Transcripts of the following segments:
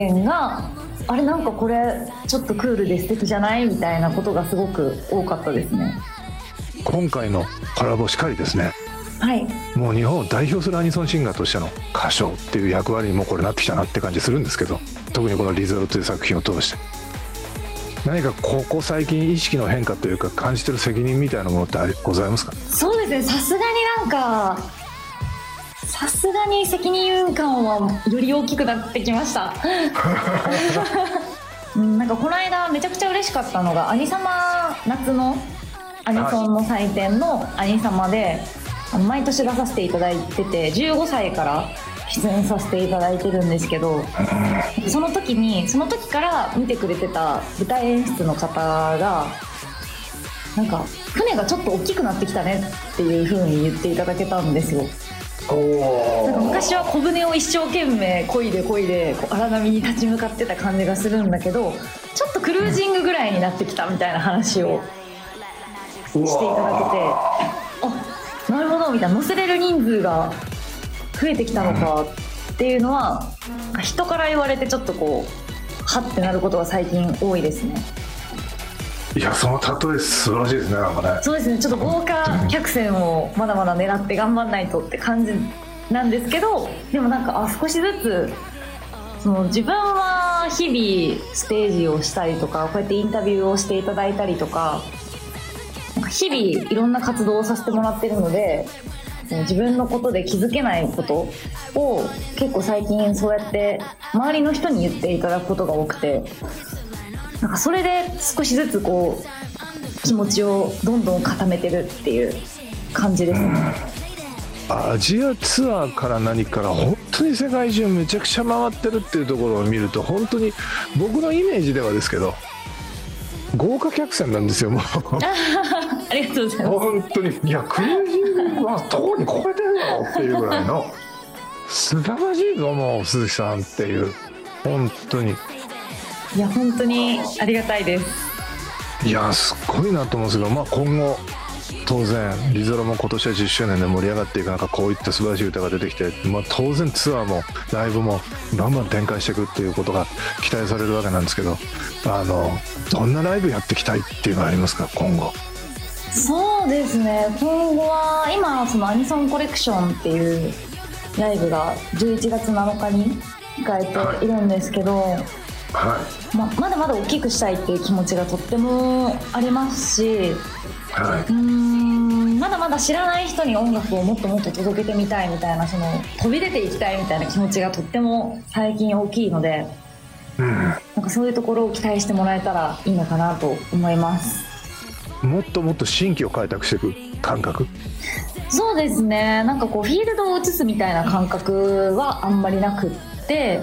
があれなんかこれちょっとクールで素敵じゃないみたいなことがすごく多かったですね。 今回のコラボしかりですね。 はい、 もう日本を代表するアニソンシンガーとしての歌唱っていう役割にもこれなってきたなって感じするんですけど、特にこのリゾルという作品を通して何かここ最近意識の変化というか感じてる責任みたいなものってございますか？ そうですね、さすがに責任感はより大きくなってきましたなんかこの間めちゃくちゃ嬉しかったのがアニサマ、夏のアニソンの祭典のアニサマで毎年出させていただいてて、15歳から出演させていただいてるんですけど、その時から見てくれてた舞台演出の方がなんか船がちょっと大きくなってきたねっていう風に言っていただけたんですよ。なんか昔は小舟を一生懸命漕いでこう荒波に立ち向かってた感じがするんだけど、ちょっとクルージングぐらいになってきたみたいな話をしていただけて、あ、なるほどみたいな、乗せれる人数が増えてきたのかっていうのは人から言われてちょっとこうハッてなることが最近多いですね。 いや、その例え素晴らしいですね。なんかね、 そうですね、ちょっと豪華客船をまだまだ狙って頑張んないとって感じなんですけど、でもなんか少しずつその自分は日々ステージをしたりとかこうやってインタビューをしていただいたりとか、なんか日々いろんな活動をさせてもらってるので、自分のことで気づけないことを結構最近そうやって周りの人に言っていただくことが多くて、なんかそれで少しずつこう気持ちをどんどん固めてるっていう感じですね。 アジアツアーから何から本当に世界中めちゃくちゃ回ってるっていうところを見ると、本当に僕のイメージではですけど豪華客船なんですよ。もうありがとうございます。 本当に、いやクルージングはとこに超えてるよっていうぐらいの素晴らしいぞもう鈴木さんっていう、本当にいや本当にありがたいです。 いやすっごいなと思うんですけど、まあ、今後当然リゾロも今年は10周年で盛り上がっていく中、こういった素晴らしい歌が出てきて、まあ、当然ツアーもライブもバンバン展開していくっていうことが期待されるわけなんですけど、どんなライブやっていきたいっていうのはありますか今後？ そうですね、今後は今そのアニソンコレクションっていうライブが11月7日に控えているんですけど、 はい、 まだまだ大きくしたいっていう気持ちがとってもありますし、 はい、 まだまだ知らない人に音楽をもっともっと届けてみたいみたいな、その飛び出ていきたいみたいな気持ちがとっても最近大きいので、なんかそういうところを期待してもらえたらいいのかなと思います。 もっともっと新規を開拓していく感覚？ そうですね、なんかこうフィールドを移すみたいな感覚はあんまりなくって、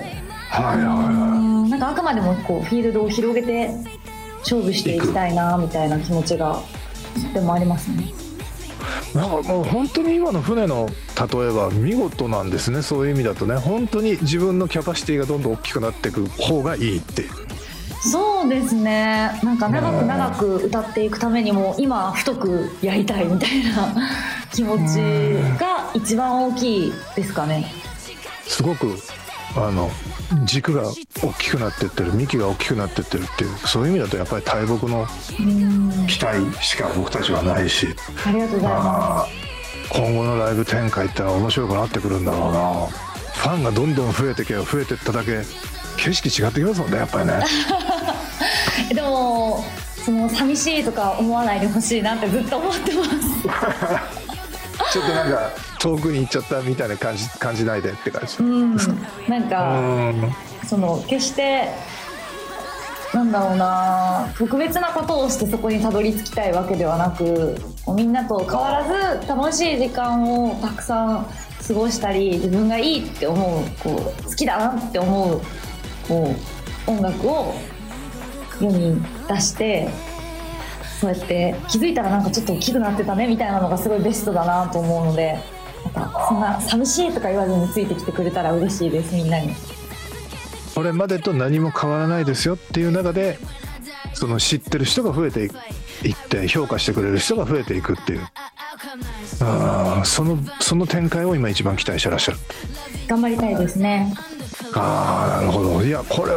なんかあくまでもこうフィールドを広げて勝負していきたいなみたいな気持ちがとってもありますね。 なんかもう本当に今の船の例えば見事なんですね。そういう意味だとね、本当に自分のキャパシティがどんどん大きくなっていく方がいいっていう。 そうですね、なんか長く長く歌っていくためにも今太くやりたいみたいな気持ちが一番大きいですかね。 すごく軸が大きくなっていってる、幹が大きくなっていってるっていう、そういう意味だとやっぱり大木の期待しか僕たちはないし、 ありがとうございます。 今後のライブ展開ってのは面白くなってくるんだろうな。ファンがどんどん増えてけば増えていっただけ景色違ってきますもんね、やっぱりねでもその寂しいとか思わないでほしいなってずっと思ってますちょっとなんか遠くに行っちゃったみたいな感じないでって感じ。 なんかその決してなんだろうな、特別なことをしてそこにたどり着きたいわけではなく、みんなと変わらず楽しい時間をたくさん過ごしたり、自分がいいって思う、こう好きだなって思う、こう音楽を世に出して、そうやって気づいたらなんかちょっと大きくなってたねみたいなのがすごいベストだなと思うので、なんかそんな寂しいとか言わずについてきてくれたら嬉しいです。みんなにこれまでと何も変わらないですよっていう中で、その知ってる人が増えていって評価してくれる人が増えていくっていう、その展開を今一番期待してらっしゃる。 頑張りたいですね。 ああなるほど。いやこれ